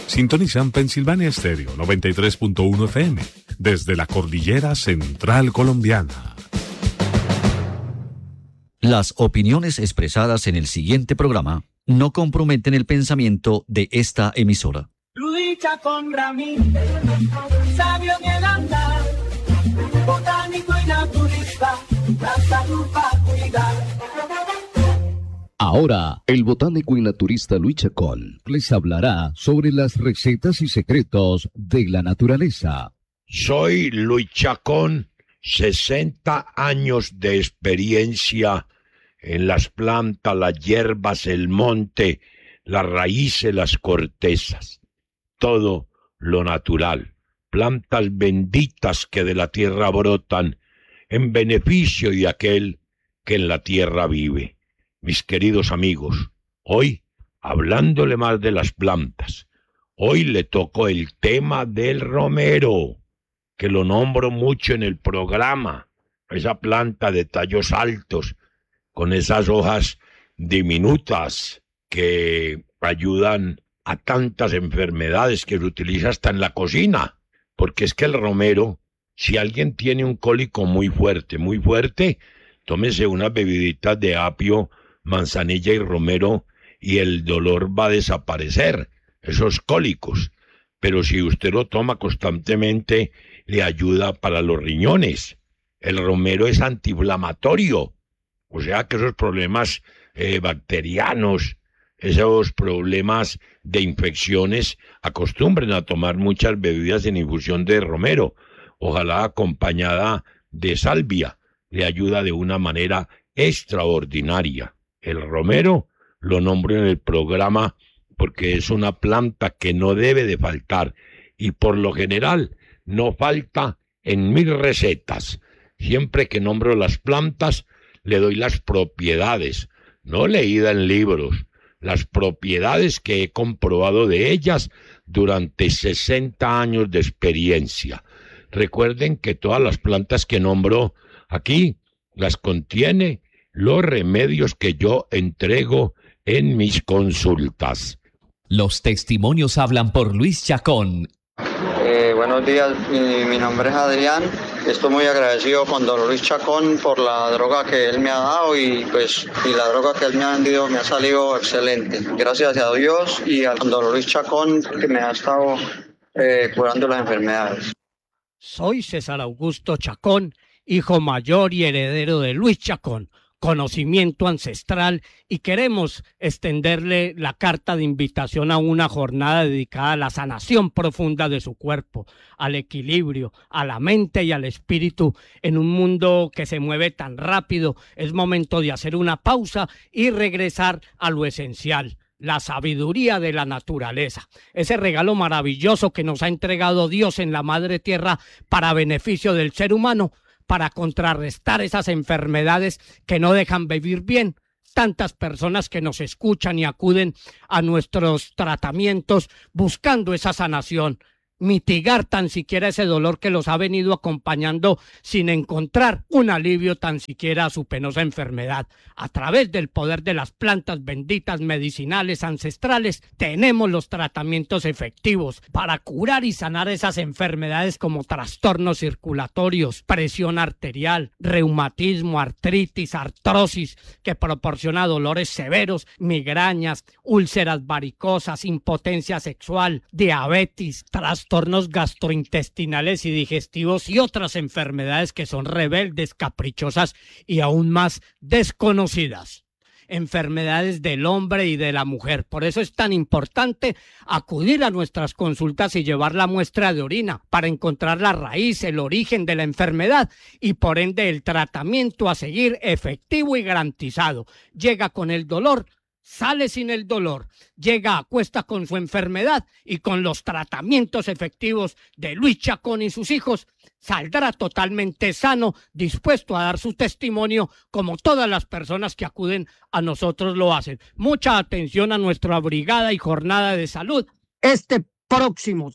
Sintonizan Pensilvania Stereo 93.1 FM desde la cordillera central colombiana. Las opiniones expresadas en el siguiente programa no comprometen el pensamiento de esta emisora. Luis Chacón Ramírez, sabio en el andar, botánico y naturista, la salud para cuidar. Ahora, el botánico y naturista Luis Chacón les hablará sobre las recetas y secretos de la naturaleza. Soy Luis Chacón, 60 años de experiencia en las plantas, las hierbas, el monte, las raíces, las cortezas. Todo lo natural, plantas benditas que de la tierra brotan en beneficio de aquel que en la tierra vive. Mis queridos amigos, hoy, hablándole más de las plantas, hoy le tocó el tema del romero, que lo nombro mucho en el programa, esa planta de tallos altos, con esas hojas diminutas que ayudan a tantas enfermedades que se utiliza hasta en la cocina, porque es que el romero, si alguien tiene un cólico muy fuerte, tómese unas bebiditas de apio, manzanilla y romero y el dolor va a desaparecer, esos cólicos. Pero si usted lo toma constantemente, le ayuda para los riñones. El romero es antiinflamatorio, o sea que esos problemas bacterianos, esos problemas de infecciones, acostumbren a tomar muchas bebidas en infusión de romero, ojalá acompañada de salvia, le ayuda de una manera extraordinaria. El romero lo nombro en el programa porque es una planta que no debe de faltar y por lo general no falta en mis recetas. Siempre que nombro las plantas le doy las propiedades, no leída en libros, las propiedades que he comprobado de ellas durante 60 años de experiencia. Recuerden que todas las plantas que nombro aquí las contiene los remedios que yo entrego en mis consultas. Los testimonios hablan por Luis Chacón. Buenos días, mi nombre es Adrián. Estoy muy agradecido con don Luis Chacón por la droga que él me ha dado y la droga que él me ha vendido me ha salido excelente. Gracias a Dios y a don Luis Chacón que me ha estado curando las enfermedades. Soy César Augusto Chacón, hijo mayor y heredero de Luis Chacón, conocimiento ancestral, y queremos extenderle la carta de invitación a una jornada dedicada a la sanación profunda de su cuerpo, al equilibrio, a la mente y al espíritu. En un mundo que se mueve tan rápido, es momento de hacer una pausa y regresar a lo esencial. La sabiduría de la naturaleza, ese regalo maravilloso que nos ha entregado Dios en la Madre Tierra para beneficio del ser humano, para contrarrestar esas enfermedades que no dejan vivir bien. Tantas personas que nos escuchan y acuden a nuestros tratamientos buscando esa sanación, mitigar tan siquiera ese dolor que los ha venido acompañando sin encontrar un alivio tan siquiera a su penosa enfermedad. A través del poder de las plantas benditas medicinales ancestrales, tenemos los tratamientos efectivos para curar y sanar esas enfermedades como trastornos circulatorios, presión arterial, reumatismo, artritis, artrosis, que proporciona dolores severos, migrañas, úlceras varicosas, impotencia sexual, diabetes, trastornos gastrointestinales y digestivos y otras enfermedades que son rebeldes, caprichosas y aún más desconocidas. Enfermedades del hombre y de la mujer. Por eso es tan importante acudir a nuestras consultas y llevar la muestra de orina para encontrar la raíz, el origen de la enfermedad y por ende el tratamiento a seguir efectivo y garantizado. Llega con el dolor, sale sin el dolor, llega a cuesta con su enfermedad y con los tratamientos efectivos de Luis Chacón y sus hijos, saldrá totalmente sano, dispuesto a dar su testimonio como todas las personas que acuden a nosotros lo hacen. Mucha atención a nuestra brigada y jornada de salud. Este próximo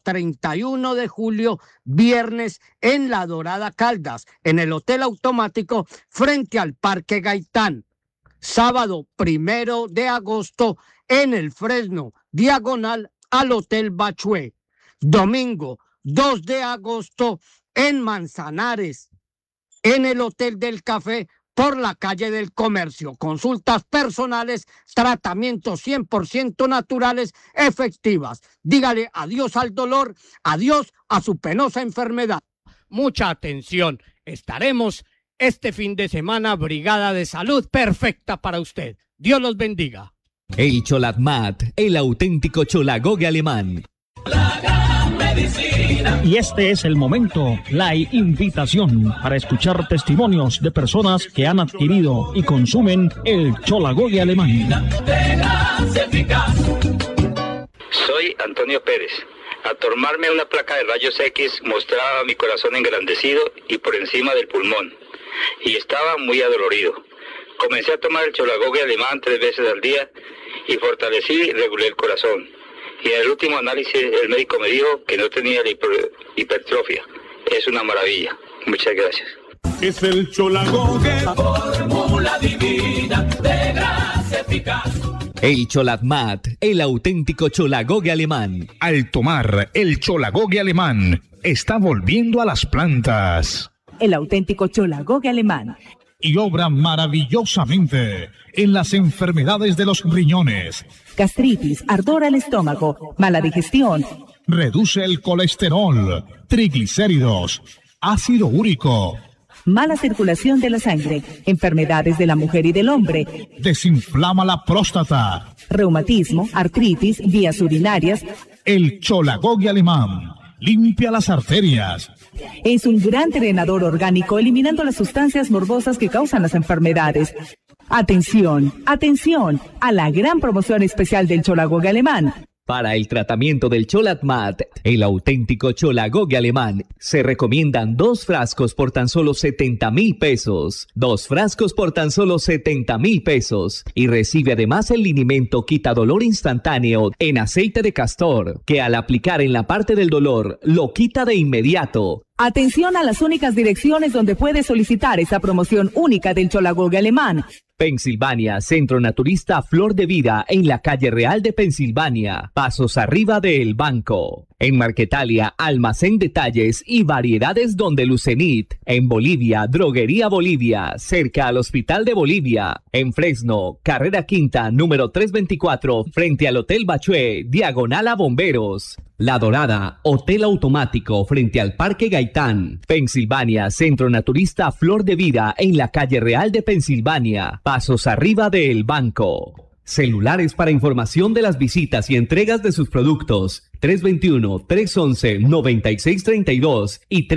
31 de julio, viernes, en La Dorada Caldas, en el Hotel Automático, frente al Parque Gaitán. Sábado 1 de agosto en el Fresno, diagonal al Hotel Bachué. Domingo 2 de agosto en Manzanares, en el Hotel del Café, por la calle del Comercio. Consultas personales, tratamientos 100% naturales, efectivas. Dígale adiós al dolor, adiós a su penosa enfermedad. Mucha atención, estaremos este fin de semana, Brigada de Salud perfecta para usted. Dios los bendiga. El Cholatmat, el auténtico cholagogue alemán. Y este es el momento, la invitación para escuchar testimonios de personas que han adquirido y consumen el cholagogue alemán. Soy Antonio Pérez. Al tomarme una placa de rayos X mostraba mi corazón engrandecido y por encima del pulmón, y estaba muy adolorido. Comencé a tomar el cholagogue alemán 3 veces al día y fortalecí y regulé el corazón. Y en el último análisis el médico me dijo que no tenía la hipertrofia. Es una maravilla. Muchas gracias. Es el cholagogue, la fórmula divina de gracia eficaz. El Cholatmat, el auténtico cholagogue alemán. Al tomar el cholagogue alemán, está volviendo a las plantas. El auténtico cholagogue alemán. Y obra maravillosamente en las enfermedades de los riñones. Gastritis, ardor al estómago, mala digestión. Reduce el colesterol, triglicéridos, ácido úrico. Mala circulación de la sangre, enfermedades de la mujer y del hombre. Desinflama la próstata. Reumatismo, artritis, vías urinarias. El cholagogue alemán limpia las arterias. Es un gran drenador orgánico, eliminando las sustancias morbosas que causan las enfermedades. Atención, atención a la gran promoción especial del cholagogue alemán. Para el tratamiento del Cholatmat, el auténtico cholagogue alemán, se recomiendan 2 frascos por tan solo 70,000 pesos. 2 frascos por tan solo 70,000 pesos. Y recibe además el linimento quitadolor instantáneo en aceite de castor, que al aplicar en la parte del dolor, lo quita de inmediato. Atención a las únicas direcciones donde puede solicitar esta promoción única del cholagogue alemán. Pensilvania, Centro Naturista Flor de Vida, en la calle Real de Pensilvania, pasos arriba del banco. En Marquetalia, Almacén Detalles y Variedades Donde Lucenit. En Bolivia, Droguería Bolivia, cerca al Hospital de Bolivia. En Fresno, Carrera Quinta, número 324, frente al Hotel Bachué, diagonal a Bomberos. La Dorada, Hotel Automático, frente al Parque Gaitán. Pensilvania, Centro Naturista Flor de Vida, en la calle Real de Pensilvania, pasos arriba del banco. Celulares para información de las visitas y entregas de sus productos: 321-311-9632 y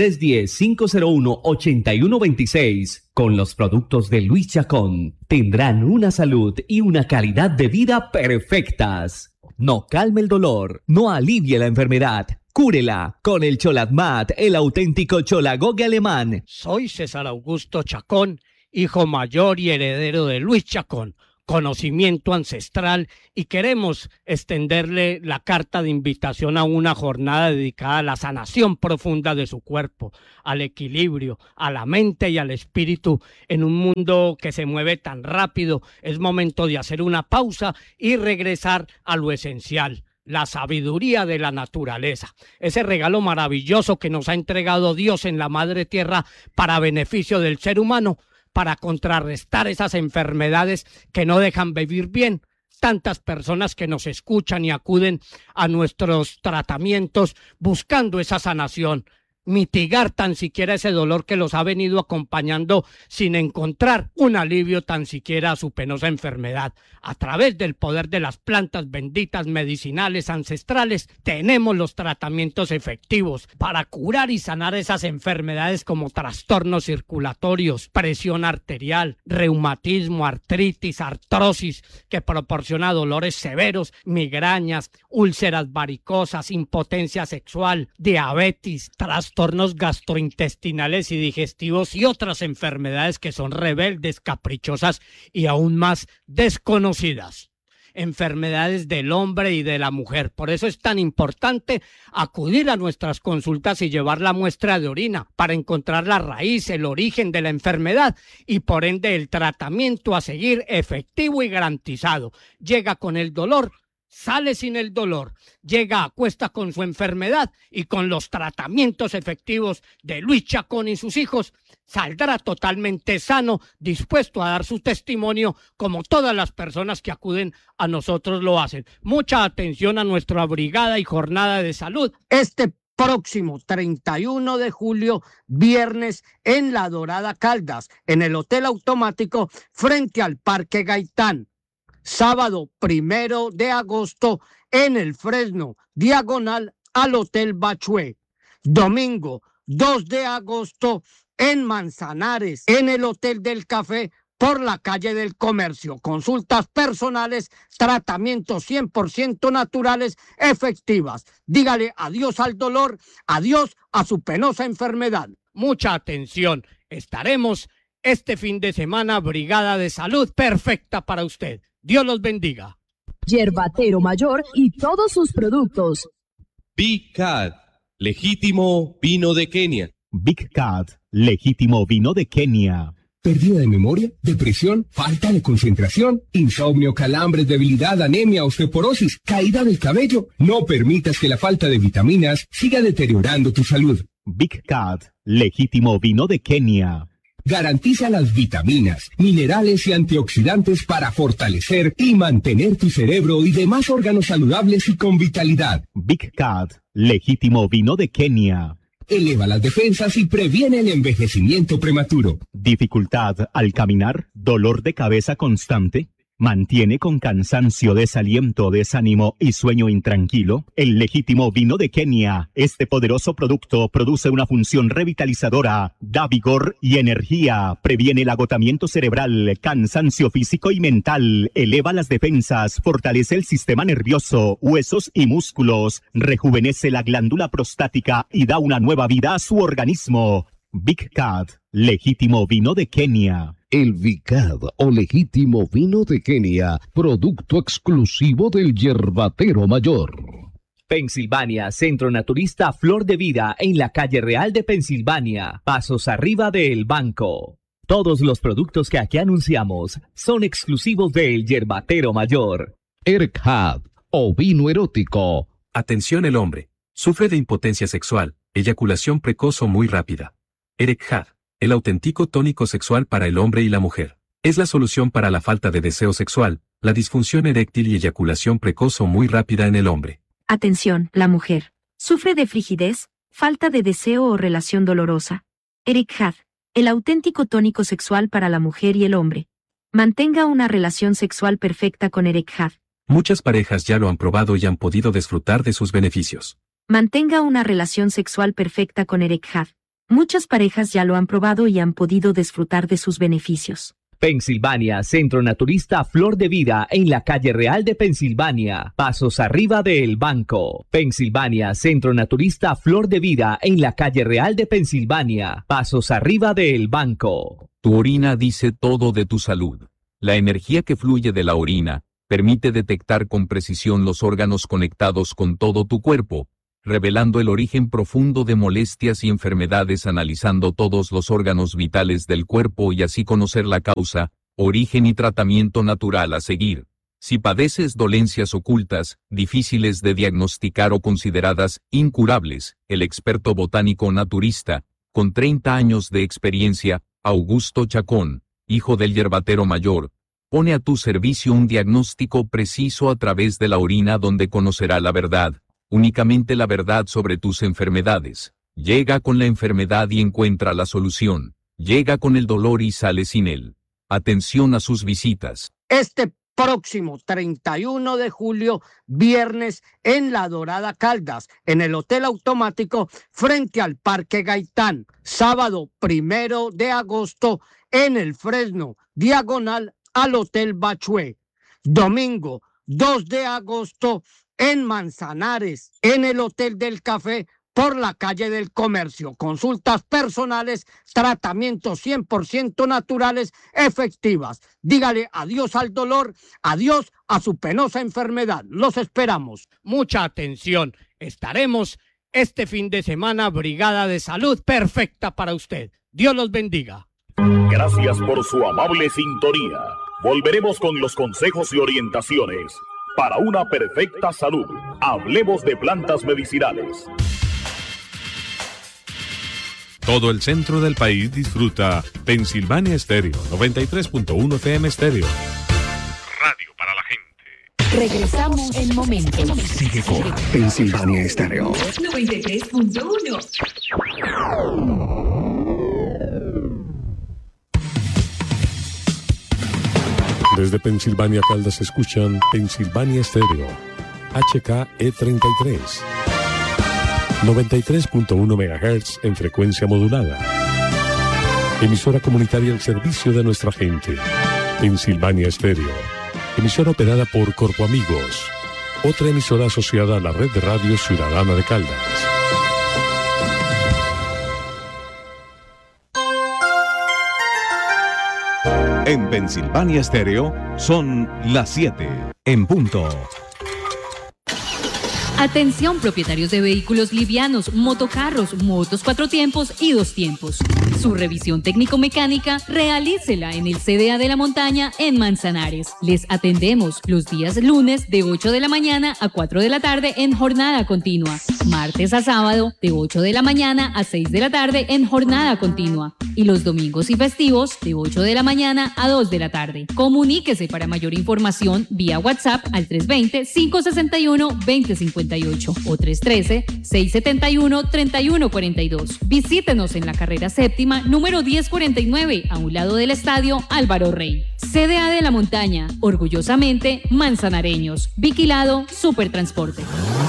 310-501-8126. Con los productos de Luis Chacón tendrán una salud y una calidad de vida perfectas. No calme el dolor, no alivie la enfermedad, cúrela con el Cholatmat, el auténtico cholagogue alemán. Soy César Augusto Chacón, hijo mayor y heredero de Luis Chacón, conocimiento ancestral, y queremos extenderle la carta de invitación a una jornada dedicada a la sanación profunda de su cuerpo, al equilibrio, a la mente y al espíritu. En un mundo que se mueve tan rápido, es momento de hacer una pausa y regresar a lo esencial: la sabiduría de la naturaleza, ese regalo maravilloso que nos ha entregado Dios en la Madre Tierra para beneficio del ser humano, para contrarrestar esas enfermedades que no dejan vivir bien. Tantas personas que nos escuchan y acuden a nuestros tratamientos buscando esa sanación, mitigar tan siquiera ese dolor que los ha venido acompañando sin encontrar un alivio tan siquiera a su penosa enfermedad. A través del poder de las plantas benditas medicinales ancestrales, tenemos los tratamientos efectivos para curar y sanar esas enfermedades como trastornos circulatorios, presión arterial, reumatismo, artritis, artrosis, que proporciona dolores severos, migrañas, úlceras varicosas, impotencia sexual, diabetes, trastornos gastrointestinales y digestivos y otras enfermedades que son rebeldes, caprichosas y aún más desconocidas. Enfermedades del hombre y de la mujer. Por eso es tan importante acudir a nuestras consultas y llevar la muestra de orina para encontrar la raíz, el origen de la enfermedad y por ende el tratamiento a seguir efectivo y garantizado. Llega con el dolor, sale sin el dolor, llega a cuesta con su enfermedad y con los tratamientos efectivos de Luis Chacón y sus hijos, saldrá totalmente sano, dispuesto a dar su testimonio como todas las personas que acuden a nosotros lo hacen. Mucha atención a nuestra brigada y jornada de salud. Este próximo 31 de julio, viernes, en La Dorada Caldas, en el Hotel Automático, frente al Parque Gaitán. Sábado 1 de agosto, en el Fresno, diagonal al Hotel Bachué. Domingo 2 de agosto, en Manzanares, en el Hotel del Café, por la calle del Comercio. Consultas personales, tratamientos 100% naturales, efectivas. Dígale adiós al dolor, adiós a su penosa enfermedad. Mucha atención, estaremos este fin de semana, brigada de salud perfecta para usted. Dios los bendiga. Yerbatero Mayor y todos sus productos. Big Cat, legítimo vino de Kenia. Big Cat, legítimo vino de Kenia. ¿Pérdida de memoria? ¿Depresión? ¿Falta de concentración? ¿Insomnio, calambres, debilidad, anemia, osteoporosis, caída del cabello? No permitas que la falta de vitaminas siga deteriorando tu salud. Big Cat, legítimo vino de Kenia. Garantiza las vitaminas, minerales y antioxidantes para fortalecer y mantener tu cerebro y demás órganos saludables y con vitalidad. Big Cat, legítimo vino de Kenia. Eleva las defensas y previene el envejecimiento prematuro. Dificultad al caminar, dolor de cabeza constante, mantiene con cansancio, desaliento, desánimo y sueño intranquilo. El legítimo vino de Kenia. Este poderoso producto produce una función revitalizadora, da vigor y energía, previene el agotamiento cerebral, cansancio físico y mental, eleva las defensas, fortalece el sistema nervioso, huesos y músculos, rejuvenece la glándula prostática y da una nueva vida a su organismo. Big Cat, legítimo vino de Kenia. El Vicad o legítimo vino de Kenia, producto exclusivo del Yerbatero Mayor. Pensilvania, Centro Naturista Flor de Vida, en la calle Real de Pensilvania, pasos arriba del banco. Todos los productos que aquí anunciamos son exclusivos del Yerbatero Mayor. Erkhad o vino erótico. Atención, el hombre sufre de impotencia sexual, eyaculación precoz o muy rápida. Erkhad, el auténtico tónico sexual para el hombre y la mujer. Es la solución para la falta de deseo sexual, la disfunción eréctil y eyaculación precoz o muy rápida en el hombre. Atención, la mujer sufre de frigidez, falta de deseo o relación dolorosa. Erkhad, el auténtico tónico sexual para la mujer y el hombre. Mantenga una relación sexual perfecta con Erkhad. Muchas parejas ya lo han probado y han podido disfrutar de sus beneficios. Mantenga una relación sexual perfecta con Erkhad. Muchas parejas ya lo han probado y han podido disfrutar de sus beneficios. Pensilvania, Centro Naturista Flor de Vida, en la calle Real de Pensilvania, pasos arriba del banco. Pensilvania, Centro Naturista Flor de Vida, en la calle Real de Pensilvania, pasos arriba del banco. Tu orina dice todo de tu salud. La energía que fluye de la orina permite detectar con precisión los órganos conectados con todo tu cuerpo, revelando el origen profundo de molestias y enfermedades, analizando todos los órganos vitales del cuerpo y así conocer la causa, origen y tratamiento natural a seguir. Si padeces dolencias ocultas, difíciles de diagnosticar o consideradas incurables, el experto botánico naturista, con 30 años de experiencia, Augusto Chacón, hijo del Yerbatero Mayor, pone a tu servicio un diagnóstico preciso a través de la orina donde conocerá la verdad. Únicamente la verdad sobre tus enfermedades. Llega con la enfermedad y encuentra la solución. Llega con el dolor y sale sin él. Atención a sus visitas. Este próximo 31 de julio, viernes, en La Dorada Caldas, en el Hotel Automático, frente al Parque Gaitán. Sábado 1 de agosto, en el Fresno, diagonal al Hotel Bachué. Domingo 2 de agosto, en Manzanares, en el Hotel del Café, por la calle del Comercio. Consultas personales, tratamientos 100% naturales, efectivas. Dígale adiós al dolor, adiós a su penosa enfermedad. Los esperamos. Mucha atención. Estaremos este fin de semana, brigada de salud perfecta para usted. Dios los bendiga. Gracias por su amable sintonía. Volveremos con los consejos y orientaciones para una perfecta salud. Hablemos de plantas medicinales. Todo el centro del país disfruta Pensilvania Estéreo, 93.1 FM Estéreo. Radio para la gente. Regresamos en momentos. Sigue con Pensilvania Estéreo 93.1. Desde Pensilvania, Caldas, escuchan Pensilvania Estéreo, HKE33, 93.1 MHz en frecuencia modulada. Emisora comunitaria al servicio de nuestra gente. Pensilvania Estéreo, emisora operada por Corpo Amigos, otra emisora asociada a la red de radio ciudadana de Caldas. En Pensilvania Estéreo son las 7 en punto. Atención propietarios de vehículos livianos, motocarros, motos 4 tiempos y 2 tiempos. Su revisión técnico-mecánica realícela en el CDA de la Montaña en Manzanares. Les atendemos los días lunes de 8 de la mañana a 4 de la tarde en jornada continua. Martes a sábado de 8 de la mañana a 6 de la tarde en jornada continua. Y los domingos y festivos de 8 de la mañana a 2 de la tarde. Comuníquese para mayor información vía WhatsApp al 320-561-2058 o 313-671-3142. Visítenos en la carrera séptima número 1049 a un lado del estadio Álvaro Rey. CDA de la Montaña, orgullosamente manzanareños. Vigilado Supertransporte.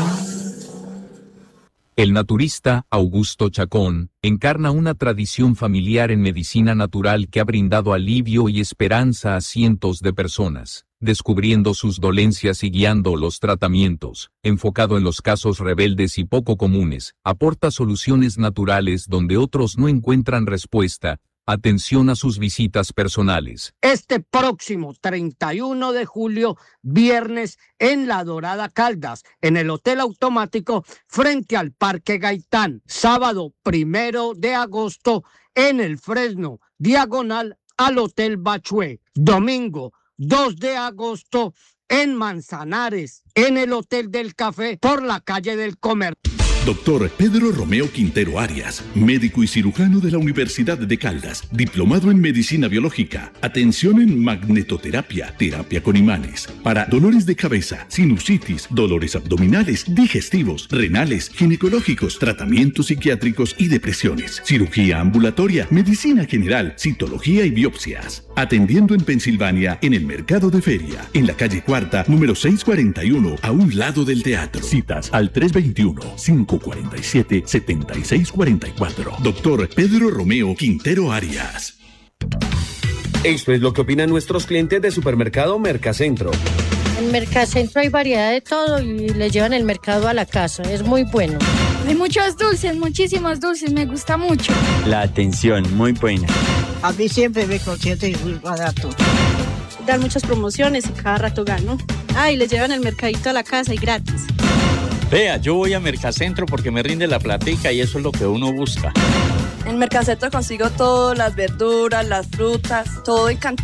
El naturista Augusto Chacón encarna una tradición familiar en medicina natural que ha brindado alivio y esperanza a cientos de personas, descubriendo sus dolencias y guiando los tratamientos. Enfocado en los casos rebeldes y poco comunes, aporta soluciones naturales donde otros no encuentran respuesta. Atención a sus visitas personales. Este próximo 31 de julio, viernes, en La Dorada Caldas, en el Hotel Automático, frente al Parque Gaitán. Sábado 1 de agosto, en el Fresno, diagonal al Hotel Bachué. Domingo 2 de agosto, en Manzanares, en el Hotel del Café, por la calle del Comercio. Doctor Pedro Romeo Quintero Arias, médico y cirujano de la Universidad de Caldas, diplomado en medicina biológica, atención en magnetoterapia, terapia con imanes, para dolores de cabeza, sinusitis, dolores abdominales, digestivos, renales, ginecológicos, tratamientos psiquiátricos y depresiones, cirugía ambulatoria, medicina general, citología y biopsias. Atendiendo en Pensilvania, en el Mercado de Feria, en la calle Cuarta, número 641, a un lado del teatro. Citas al 321-547-7644. Doctor Pedro Romeo Quintero Arias. Esto es lo que opinan nuestros clientes de Supermercado Mercacentro. En Mercacentro hay variedad de todo y le llevan el mercado a la casa. Es muy bueno. Hay muchos dulces, muchísimos dulces. Me gusta mucho. La atención, muy buena. A mí siempre me consiente y muy barato. Dan muchas promociones y cada rato gano. Y le llevan el mercadito a la casa y gratis. Vea, yo voy a Mercacentro porque me rinde la platica y eso es lo que uno busca. En Mercacentro consigo todo, las verduras, las frutas, todo en cantidad.